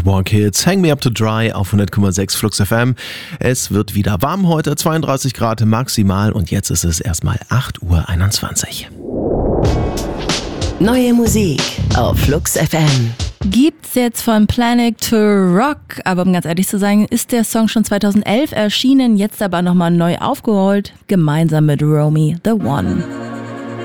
War Kids, Hang Me Up to Dry auf 100,6 Flux FM. Es wird wieder warm heute, 32 Grad maximal und jetzt ist es erstmal 8:21 Uhr. Neue Musik auf Flux FM. Gibt's jetzt von Planet to Rock, aber um ganz ehrlich zu sein, ist der Song schon 2011 erschienen, jetzt aber nochmal neu aufgeholt, gemeinsam mit Romy the One.